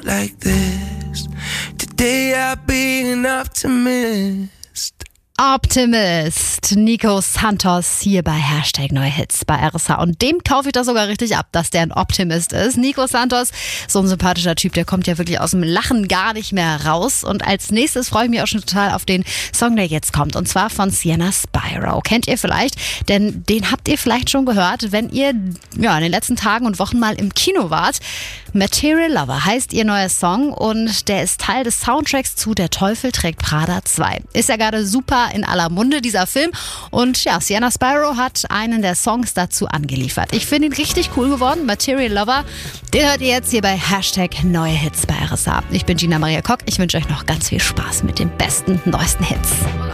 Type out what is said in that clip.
like this. Today I'll be an optimist. Optimist, Nico Santos hier bei #Neue-Hits bei RSH. Und dem kaufe ich das sogar richtig ab, dass der ein Optimist ist. Nico Santos, so ein sympathischer Typ, der kommt ja wirklich aus dem Lachen gar nicht mehr raus. Und als nächstes freue ich mich auch schon total auf den Song, der jetzt kommt. Und zwar von Sienna Spyro. Kennt ihr vielleicht? Denn den habt ihr vielleicht schon gehört, wenn ihr in den letzten Tagen und Wochen mal im Kino wart. Material Lover heißt ihr neuer Song und der ist Teil des Soundtracks zu Der Teufel trägt Prada 2. Ist ja gerade super in aller Munde, dieser Film. Und ja, Sienna Spyro hat einen der Songs dazu angeliefert. Ich finde ihn richtig cool geworden. Material Lover, den hört ihr jetzt hier bei #Neue-Hits bei RSH. Ich bin Gina Maria Kock. Ich wünsche euch noch ganz viel Spaß mit den besten, neuesten Hits.